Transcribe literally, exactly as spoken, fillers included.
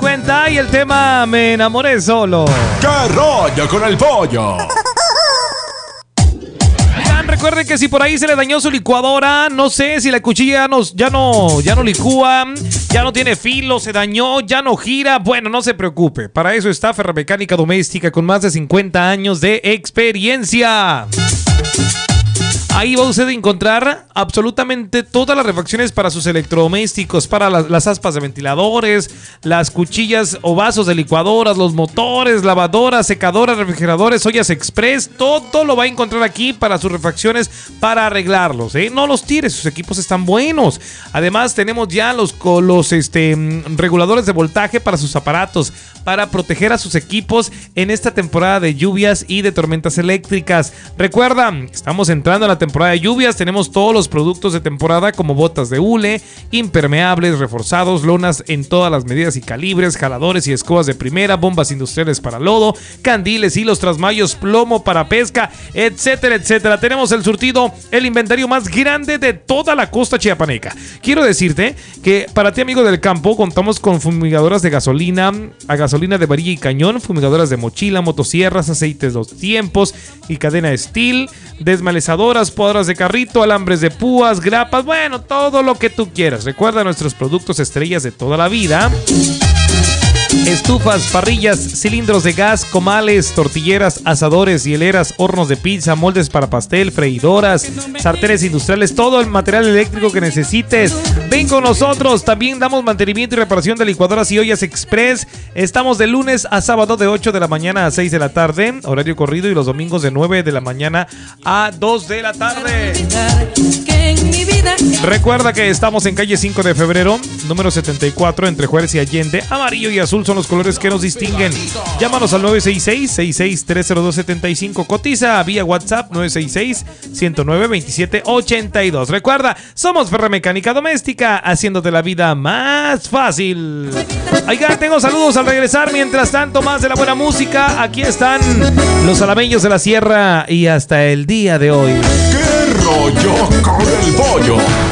cincuenta y el tema Me enamoré solo. ¿Qué rollo con el pollo? Recuerden que si por ahí se le dañó su licuadora, no sé si la cuchilla ya no, ya no, ya no licúa, ya no tiene filo, se dañó, ya no gira, bueno, no se preocupe. Para eso está Ferramecánica Doméstica con más de cincuenta años de experiencia. Ahí va usted a encontrar absolutamente todas las refacciones para sus electrodomésticos, para las, las aspas de ventiladores, las cuchillas o vasos de licuadoras, los motores, lavadoras, secadoras, refrigeradores, ollas express. Todo lo va a encontrar aquí para sus refacciones, para arreglarlos, ¿eh? No los tire, sus equipos están buenos. Además tenemos ya los, los este, reguladores de voltaje para sus aparatos, para proteger a sus equipos en esta temporada de lluvias y de tormentas eléctricas. Recuerda, estamos entrando a la temporada de lluvias, tenemos todos los productos de temporada como botas de hule, impermeables, reforzados, lonas en todas las medidas y calibres, jaladores y escobas de primera, bombas industriales para lodo, candiles, hilos, trasmayos, plomo para pesca, etcétera, etcétera. Tenemos el surtido, el inventario más grande de toda la costa chiapaneca. Quiero decirte que para ti, amigo del campo, contamos con fumigadoras de gasolina, a gasolina de varilla y cañón, fumigadoras de mochila, motosierras, aceites dos tiempos y cadena Steel, desmalezadoras, podadoras de carrito, alambres de púas, grapas, bueno, todo lo que tú quieras. Recuerda nuestros productos estrellas de toda la vida: estufas, parrillas, cilindros de gas, comales, tortilleras, asadores, hieleras, hornos de pizza, moldes para pastel, freidoras, sartenes industriales, todo el material eléctrico que necesites. Ven con nosotros, también damos mantenimiento y reparación de licuadoras y ollas express. Estamos de lunes a sábado de ocho de la mañana a seis de la tarde, horario corrido, y los domingos de nueve de la mañana a dos de la tarde. Recuerda que estamos en calle cinco de febrero, número setenta y cuatro, entre Juárez y Allende. Amarillo y azul son los colores que nos distinguen. Llámanos al nueve seis seis, seis seis tres cero dos siete cinco. Cotiza vía WhatsApp nueve seis seis, uno nueve dos siete ocho dos. Recuerda, somos Ferramecánica Doméstica, haciéndote la vida más fácil. Oigan, tengo saludos al regresar. Mientras tanto, más de la buena música. Aquí están los alameños de la sierra y hasta el día de hoy. ¿Qué rollo con el pollo?